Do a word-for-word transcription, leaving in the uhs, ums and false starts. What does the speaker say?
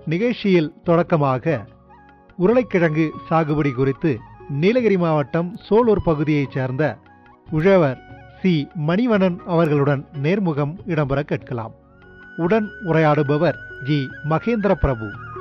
நிகழ்ச்சியில் தொடக்கமாக உருளைக்கிழங்கு சாகுபடி குறித்து நீலகிரி மாவட்டம் சோலூர் பகுதியைச் சேர்ந்த உழவர் சி மணிவண்ணன் அவர்களுடன் நேர்முகம் இடம்பெற கேட்கலாம். உடன் உரையாடுபவர் ஜி மகேந்திர பிரபு.